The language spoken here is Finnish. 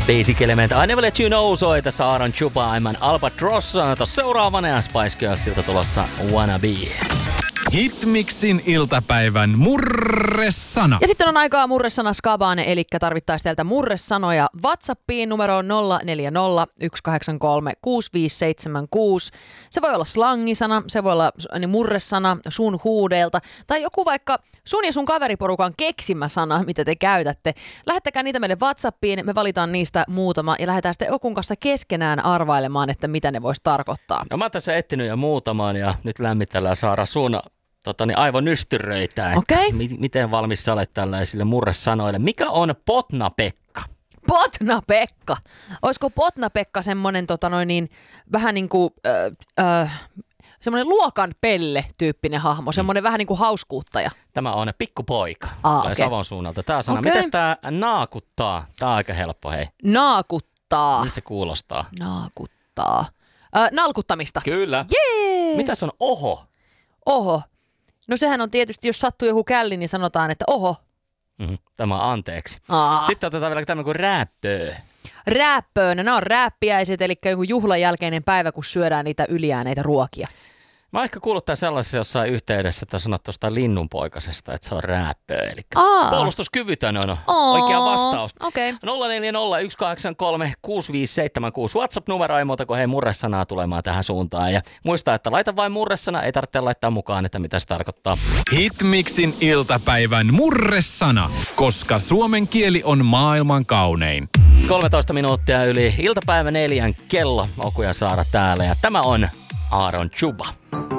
Basic Element, I Never Let You Know soi tässä Aaron Chupa, I'm Albatross. Tuossa seuraavana ja Spice Girlsilta tulossa Wanna Be. Hitmixin iltapäivän murresana. Ja sitten on aikaa murresana skabaan, eli tarvittaisiin teiltä murresanoja WhatsAppiin numeroon 040 183 6576. Se voi olla slangisana, se voi olla murresana sun huudeilta tai joku vaikka sun ja sun kaveriporukan keksimä sana, mitä te käytätte. Lähettäkää niitä meille WhatsAppiin, me valitaan niistä muutama ja lähdetään sitten Okun kanssa keskenään arvailemaan, että mitä ne vois tarkoittaa. No mä oon tässä etsinyt jo muutaman ja nyt lämmitellään Saara sun aivonystyröitä. Okei. Miten valmis sä olet tällaisille murresanoille? Mikä on Potna-Pekka? Potna-Pekka. Olisiko Potna-Pekka semmoinen vähän niin kuin semmoinen luokan pelle-tyyppinen hahmo, semmoinen vähän niin kuin hauskuuttaja? Tämä on pikkupoika. Okay. Savon suunnalta. Tämä sana. Okay. Mites tää naakuttaa? Tää on aika helppo, hei. Naakuttaa. Miltä se kuulostaa? Naakuttaa. Nalkuttamista. Kyllä. Jee! Mitäs on oho? Oho. No sehän on tietysti, jos sattuu joku källi, niin sanotaan, että oho. Tämä on anteeksi. Sitten otetaan vielä tämmöinen kuin rääppöö. Rääppöönä. Nämä on rääppiäiset, eli joku juhlan jälkeinen päivä, kun syödään niitä ylijääneitä ruokia. Mä oon ehkä kuullut tämän sellaisessa jossain yhteydessä, että sanot tuosta linnunpoikasesta, että se on rääppöö. Eli puolustuskyvytön on oikea vastaus. Okay. 0401836576 WhatsApp-numero, ei muuta kuin hei murresanaa tulemaan tähän suuntaan. Ja muista, että laita vain murresana, ei tarvitse laittaa mukaan, että mitä se tarkoittaa. Hitmixin iltapäivän murresana, koska suomen kieli on maailman kaunein. 13 minuuttia yli iltapäivä 4 kello. Oku ja Saara täällä ja tämä on Aaron Chupa.